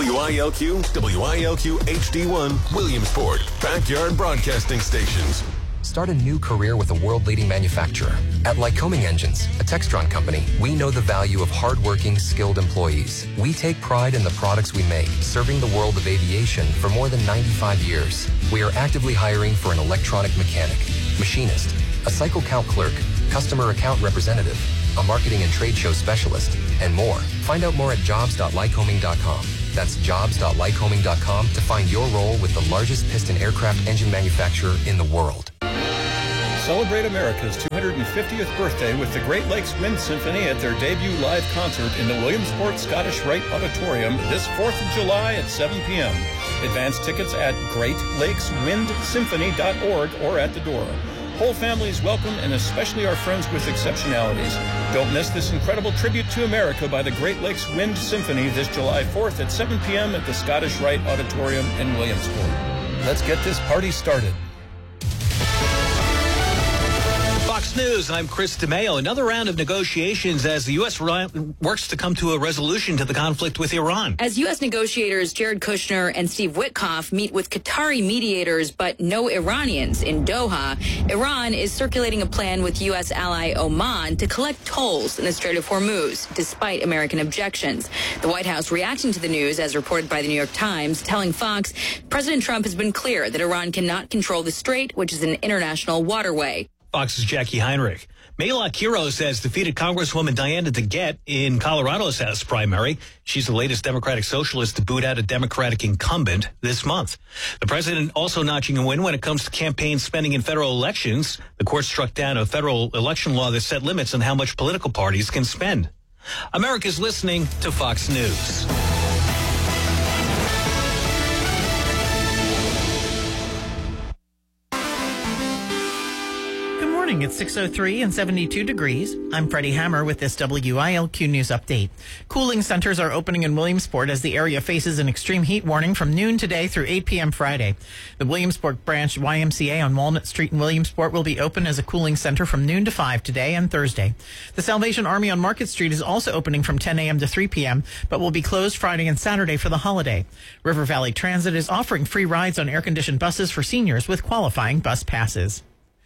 WILQ, WILQ HD1, Williamsport, backyard broadcasting stations. Start a new career with a world-leading manufacturer. At Lycoming Engines, a Textron company, we know the value of hardworking, skilled employees. We take pride in the products we make, serving the world of aviation for more than 95 years. We are actively hiring for an electronic mechanic, machinist, a cycle count clerk, customer account representative, a marketing and trade show specialist, and more. Find out more at jobs.lycoming.com. That's jobs.lycoming.com to find your role with the largest piston aircraft engine manufacturer in the world. Celebrate America's 250th birthday with the Great Lakes Wind Symphony at their debut live concert in the Williamsport Scottish Rite Auditorium this 4th of July at 7 p.m. Advance tickets at greatlakeswindsymphony.org or at the door. Whole families welcome, and especially our friends with exceptionalities. Don't miss this incredible tribute to America by the Great Lakes Wind Symphony this July 4th at 7 p.m. at the Scottish Rite Auditorium in Williamsport. Let's get this party started. Fox News, I'm Chris DeMeo. Another round of negotiations as the U.S. works to come to a resolution to the conflict with Iran. As U.S. negotiators Jared Kushner and Steve Witkoff meet with Qatari mediators but no Iranians in Doha, Iran is circulating a plan with U.S. ally Oman to collect tolls in the Strait of Hormuz, despite American objections. The White House reacting to the news, as reported by the New York Times, telling Fox President Trump has been clear that Iran cannot control the strait, which is an international waterway. Fox's Jackie Heinrich. Mayla Quiroz has defeated Congresswoman Diana DeGette in Colorado's House primary. She's the latest Democratic socialist to boot out a Democratic incumbent this month. The president also notching a win when it comes to campaign spending in federal elections. The court struck down a federal election law that set limits on how much political parties can spend. America's listening to Fox News. It's 6:03 and 72 degrees. I'm Freddie Hammer with this WILQ News Update. Cooling centers are opening in Williamsport as the area faces an extreme heat warning from noon today through 8 p.m. Friday. The Williamsport branch YMCA on Walnut Street in Williamsport will be open as a cooling center from noon to 5 today and Thursday. The Salvation Army on Market Street is also opening from 10 a.m. to 3 p.m., but will be closed Friday and Saturday for the holiday. River Valley Transit is offering free rides on air-conditioned buses for seniors with qualifying bus passes.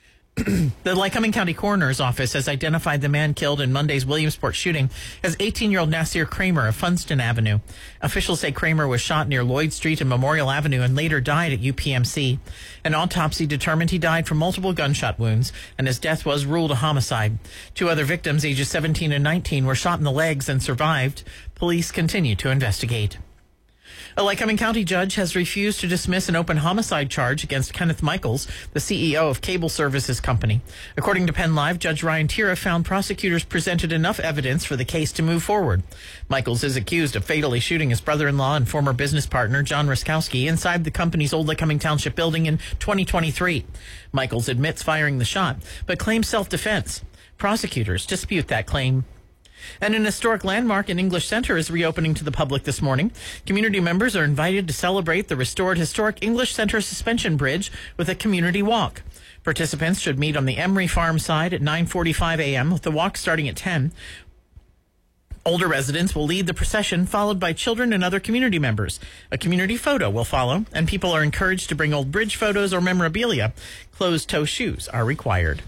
The Lycoming County Coroner's Office has identified the man killed in Monday's Williamsport shooting as 18-year-old Nasir Kramer of Funston Avenue. Officials say Kramer was shot near Lloyd Street and Memorial Avenue and later died at UPMC. An autopsy determined he died from multiple gunshot wounds, and his death was ruled a homicide. Two other victims, ages 17 and 19, were shot in the legs and survived. Police continue to investigate. A Lycoming County judge has refused to dismiss an open homicide charge against Kenneth Michaels, the CEO of Cable Services Company. According to Penn Live, Judge Ryan Tira found prosecutors presented enough evidence for the case to move forward. Michaels is accused of fatally shooting his brother-in-law and former business partner, John Ruskowski, inside the company's old Lycoming Township building in 2023. Michaels admits firing the shot, but claims self-defense. Prosecutors dispute that claim. And an historic landmark in English Center is reopening to the public this morning. Community members are invited to celebrate the restored historic English Center suspension bridge with a community walk. Participants should meet on the Emery Farm side at 9:45 a.m., with the walk starting at 10. Older residents will lead the procession, followed by children and other community members. A community photo will follow, and people are encouraged to bring old bridge photos or memorabilia. Closed-toe shoes are required.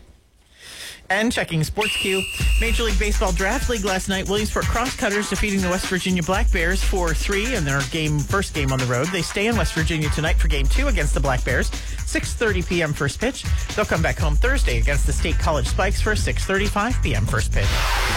And checking Sports Q, Major League Baseball Draft League last night, Williamsport Crosscutters defeating the West Virginia Black Bears 4-3 in their first game on the road. They stay in West Virginia tonight for Game 2 against the Black Bears, 6:30 p.m. first pitch. They'll come back home Thursday against the State College Spikes for a 6:35 p.m. first pitch.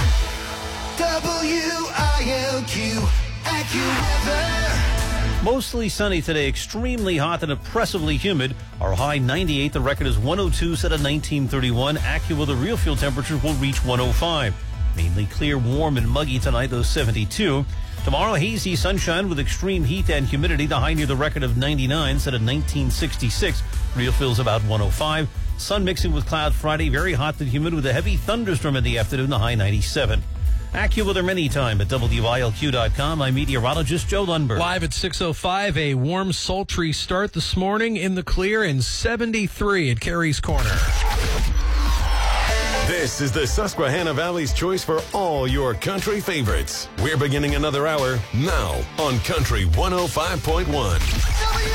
WILQ AccuWeather. Mostly sunny today, extremely hot and oppressively humid. Our high 98, the record is 102 set at 1931. AccuWeather real field temperatures will reach 105. Mainly clear, warm, and muggy tonight, those 72. Tomorrow, hazy sunshine with extreme heat and humidity. The high near the record of 99 set at 1966. Real feels about 105. Sun mixing with cloud Friday, very hot and humid with a heavy thunderstorm in the afternoon, the high 97. AccuWeather anytime at WILQ.com. I'm meteorologist Joe Lundberg. Live at 6:05, a warm, sultry start this morning in the clear and 73 at Carey's Corner. This is the Susquehanna Valley's choice for all your country favorites. We're beginning another hour now on Country 105.1.